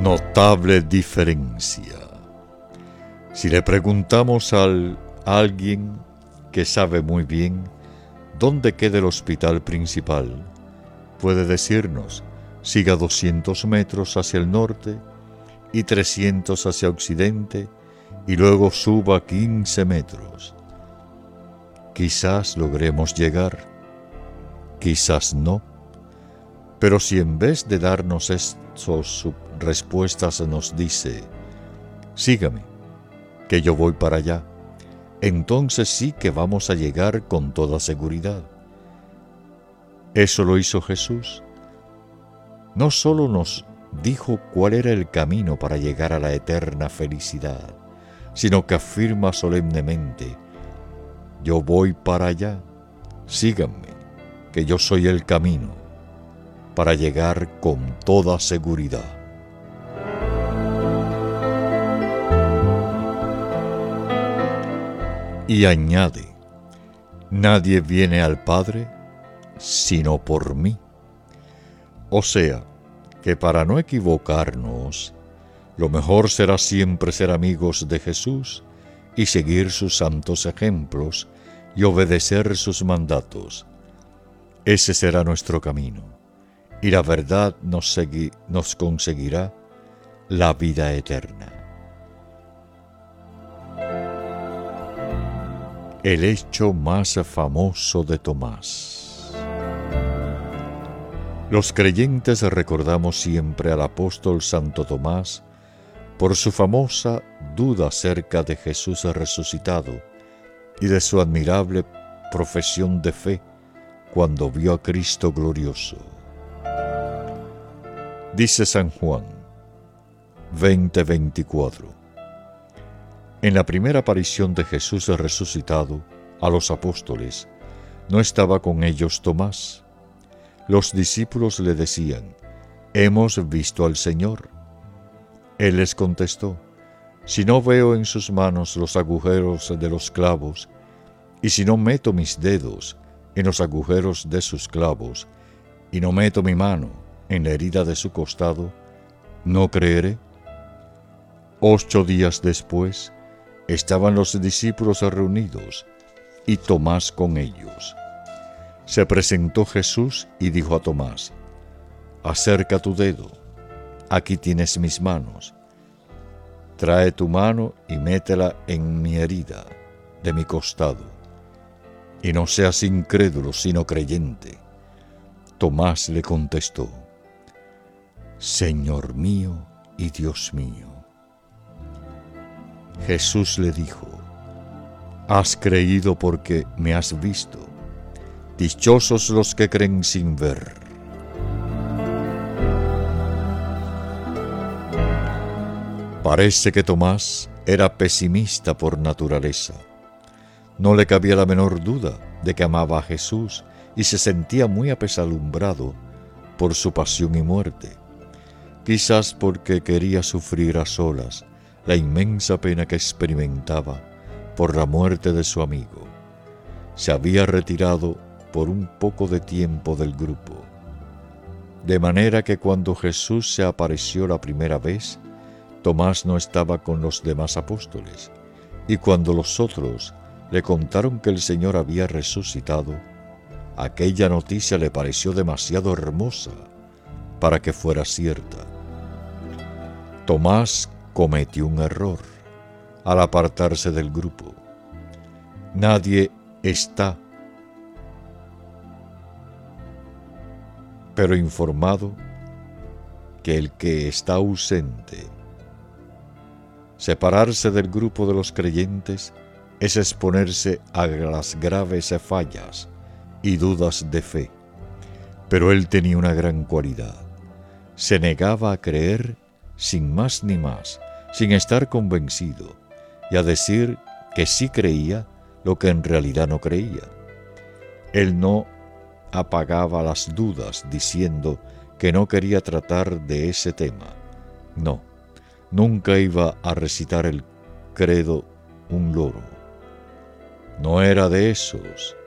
Notable diferencia. Si le preguntamos a alguien que sabe muy bien dónde queda el hospital principal, puede decirnos: siga 200 metros hacia el norte y 300 hacia occidente y luego suba 15 metros. Quizás logremos llegar, quizás no, pero si en vez de darnos esas respuestas nos dice: sígame, que yo voy para allá, entonces sí que vamos a llegar con toda seguridad. Eso lo hizo Jesús. No solo nos dijo cuál era el camino para llegar a la eterna felicidad, sino que afirma solemnemente: yo voy para allá, síganme, que yo soy el camino para llegar con toda seguridad. Y añade: nadie viene al Padre sino por mí. O sea, que para no equivocarnos, lo mejor será siempre ser amigos de Jesús y seguir sus santos ejemplos y obedecer sus mandatos. Ese será nuestro camino, y la verdad nos conseguirá la vida eterna. El hecho más famoso de Tomás. Los creyentes recordamos siempre al apóstol Santo Tomás por su famosa duda acerca de Jesús resucitado y de su admirable profesión de fe cuando vio a Cristo glorioso. Dice San Juan 20:24: en la primera aparición de Jesús resucitado a los apóstoles, no estaba con ellos Tomás. Los discípulos le decían: hemos visto al Señor. Él les contestó: si no veo en sus manos los agujeros de los clavos, y si no meto mis dedos en los agujeros de sus clavos, y no meto mi mano en la herida de su costado, no creeré. 8 días después, estaban los discípulos reunidos, y Tomás con ellos. Se presentó Jesús y dijo a Tomás: acerca tu dedo, aquí tienes mis manos. Trae tu mano y métela en mi herida de mi costado. Y no seas incrédulo, sino creyente. Tomás le contestó: Señor mío y Dios mío. Jesús le dijo: has creído porque me has visto. Dichosos los que creen sin ver. Parece que Tomás era pesimista por naturaleza. No le cabía la menor duda de que amaba a Jesús y se sentía muy apesadumbrado por su pasión y muerte. Quizás porque quería sufrir a solas la inmensa pena que experimentaba por la muerte de su amigo. Se había retirado por un poco de tiempo del grupo, de manera que cuando Jesús se apareció la primera vez, Tomás no estaba con los demás apóstoles, y cuando los otros le contaron que el Señor había resucitado, aquella noticia le pareció demasiado hermosa para que fuera cierta. Tomás cometió un error al apartarse del grupo. Nadie está pero informado que el que está ausente. Separarse del grupo de los creyentes es exponerse a las graves fallas y dudas de fe. Pero él tenía una gran cualidad: se negaba a creer sin más ni más, sin estar convencido, y a decir que sí creía lo que en realidad no creía. Él no apagaba las dudas diciendo que no quería tratar de ese tema. No, nunca iba a recitar el credo un loro. No era de esos